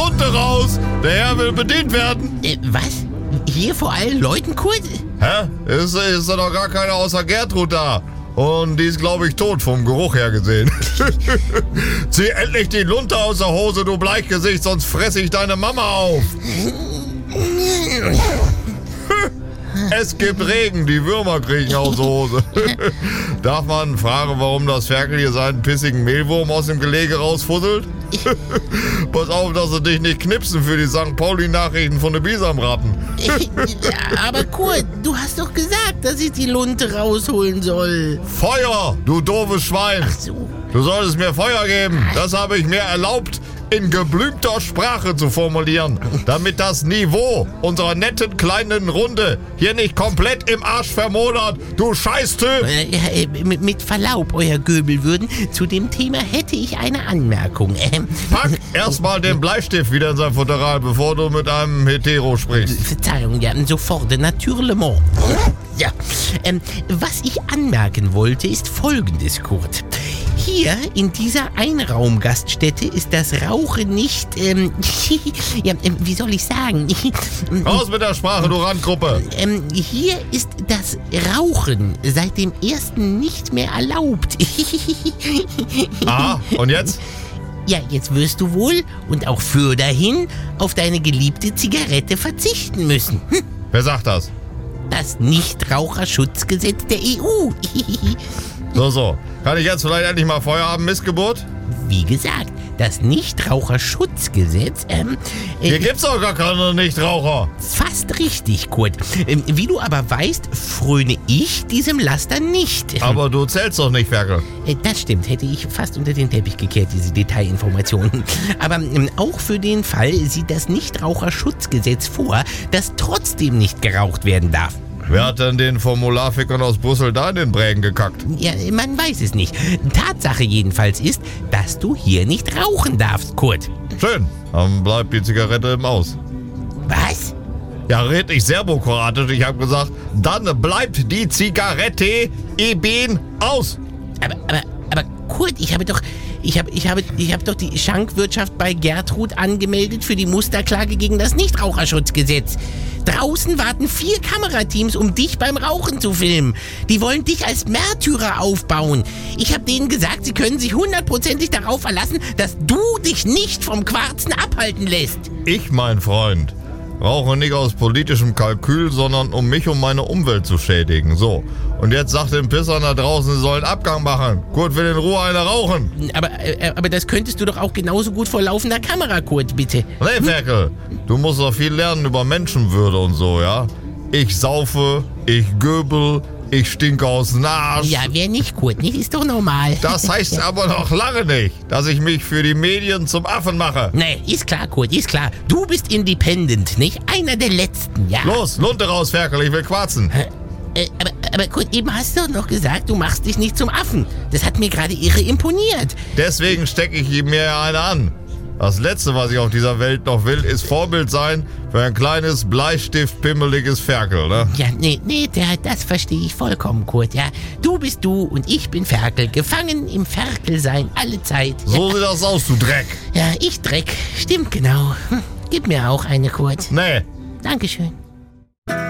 Lunte raus! Der Herr will bedient werden! Was? Hier vor allen Leuten, Kurt? Hä? Ist da doch gar keiner außer Gertrud da. Und die ist, glaube ich, tot vom Geruch her gesehen. Zieh endlich die Lunte aus der Hose, du Bleichgesicht, sonst fresse ich deine Mama auf. Es gibt Regen, die Würmer kriechen aus der Hose. Darf man fragen, warum das Ferkel hier seinen pissigen Mehlwurm aus dem Gelege rausfusselt? Pass auf, dass sie dich nicht knipsen für die St. Pauli-Nachrichten von den Bisamratten. Aber Kurt, du hast doch gesagt, dass ich die Lunte rausholen soll. Feuer, du doofes Schwein! Ach so. Du solltest mir Feuer geben. Das habe ich mir erlaubt, in geblümter Sprache zu formulieren, damit das Niveau unserer netten kleinen Runde hier nicht komplett im Arsch vermodert, du Scheißtyp! Mit Verlaub, euer Göbelwürden, zu dem Thema hätte ich eine Anmerkung. Pack erstmal den Bleistift wieder in sein Futteral, bevor du mit einem Hetero sprichst. Verzeihung, ja, sofort, naturellement. Ja, was ich anmerken wollte, ist Folgendes, Kurt. Hier in dieser Einraumgaststätte ist das Rauchen nicht, ja, wie soll ich sagen? Raus mit der Sprache, du Randgruppe! Hier ist das Rauchen seit dem 1. nicht mehr erlaubt. Aha, und jetzt? Ja, jetzt wirst du wohl und auch für dahin auf deine geliebte Zigarette verzichten müssen. Wer sagt das? Das Nichtraucherschutzgesetz der EU. So. Kann ich jetzt vielleicht endlich mal Feuer haben, Missgeburt? Wie gesagt, das Nichtraucherschutzgesetz, Hier gibt's doch gar keine Nichtraucher. fast richtig, Kurt. Wie du aber weißt, fröne ich diesem Laster nicht. Aber du zählst doch nicht, Ferkel. Das stimmt, hätte ich fast unter den Teppich gekehrt, diese Detailinformationen. Aber auch für den Fall sieht das Nichtraucherschutzgesetz vor, dass trotzdem nicht geraucht werden darf. Wer hat denn den Formularfickern aus Brüssel da in den Brägen gekackt? Ja, man weiß es nicht. Tatsache jedenfalls ist, dass du hier nicht rauchen darfst, Kurt. Schön, dann bleibt die Zigarette im Aus. Was? Ja, red nicht serbokroatisch. Ich habe gesagt, dann bleibt die Zigarette eben aus. Aber Kurt, ich habe doch die Schankwirtschaft bei Gertrud angemeldet für die Musterklage gegen das Nichtraucherschutzgesetz. Draußen warten 4 Kamerateams, um dich beim Rauchen zu filmen. Die wollen dich als Märtyrer aufbauen. Ich habe denen gesagt, sie können sich 100%ig darauf verlassen, dass du dich nicht vom Quarzen abhalten lässt. Ich, mein Freund, rauche nicht aus politischem Kalkül, sondern um mich und meine Umwelt zu schädigen. So, und jetzt sagt den Pissern da draußen, sie sollen Abgang machen. Kurt will in Ruhe eine rauchen. Aber das könntest du doch auch genauso gut vor laufender Kamera, Kurt, bitte. Nee, Ferkel, du musst doch viel lernen über Menschenwürde und so, ja? Ich saufe, ich göbel, ich stinke aus dem Arsch. Ja, wer nicht, Kurt, nicht? Ist doch normal. Das heißt aber noch lange nicht, dass ich mich für die Medien zum Affen mache. Nee, ist klar, Kurt, ist klar. Du bist independent, nicht? Einer der Letzten, ja. Los, Lunte raus, Ferkel, ich will quarzen. Aber Kurt, eben hast du doch noch gesagt, du machst dich nicht zum Affen. Das hat mir gerade irre imponiert. Deswegen stecke ich ihm mir ja eine an. Das Letzte, was ich auf dieser Welt noch will, ist Vorbild sein für ein kleines, bleistiftpimmeliges Ferkel, ne? Ja, nee, das verstehe ich vollkommen, Kurt, ja. Du bist du und ich bin Ferkel, gefangen im Ferkelsein alle Zeit. So sieht das aus, du Dreck. Ja, ich Dreck, stimmt genau. Gib mir auch eine, Kurt. Nee. Dankeschön.